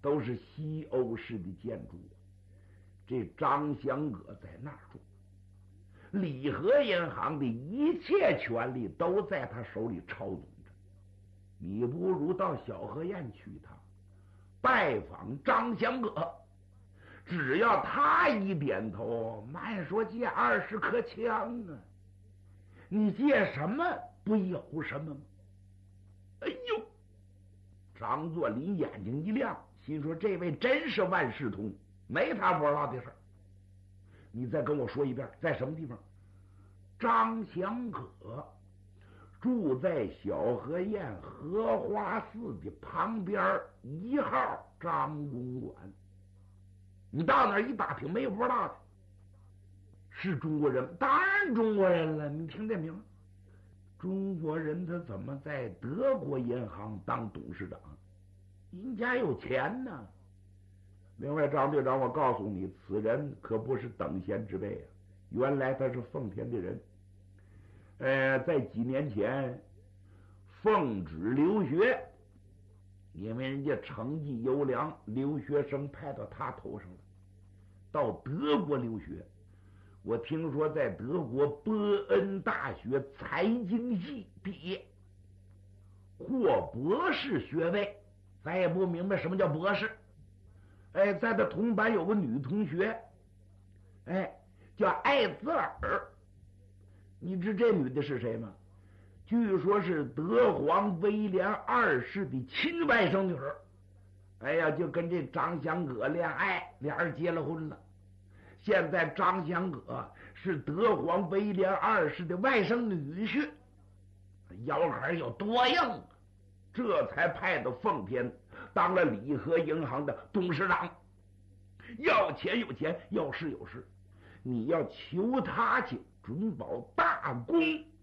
都是西欧式的建筑。这张祥阁在那儿住，礼和银行的一切权利都在他手里操纵着。你不如到小河堰去一趟，拜访张祥阁。只要他一点头，慢说借20颗枪啊！你借什么不有什么吗？哎呦！张作霖眼睛一亮，心说这位真是万事通，没他不知道的事儿。你再跟我说一遍，在什么地方？张祥阁住在小河堰荷花寺的旁边1号张公馆。你到那儿一打听，没有不知道的。是中国人，当然中国人了。你听这名，中国人他怎么在德国银行当董事长？人家有钱呢。另外，张队长，我告诉你，此人可不是等闲之辈啊！原来他是奉天的人。在几年前奉旨留学，因为人家成绩优良，留学生派到他头上了，到德国留学。我听说在德国伯恩大学财经系毕业，获博士学位。咱也不明白什么叫博士。在他同班有个女同学，叫艾兹尔。你知这女的是谁吗？据说是德皇威廉2世的亲外甥女儿。就跟这张祥阁恋爱，俩人结了婚了。现在张祥阁是德皇威廉2世的外甥女婿，腰杆有多硬啊！这才派到奉天当了礼和银行的董事长。要钱有钱，要事有事。你要求他去，准保大功。